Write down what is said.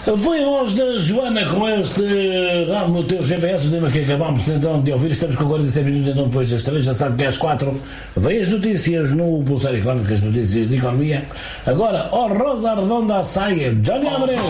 Foi a voz da Joana com este dá-me o teu GPS, o tema que acabámos então de ouvir. Estamos com 47 minutos então depois das 3, já sabe que às 4 vem as notícias no Pulsar Económico, as notícias de economia. Agora, Rosa Redonda à saia, Johnny Abreu.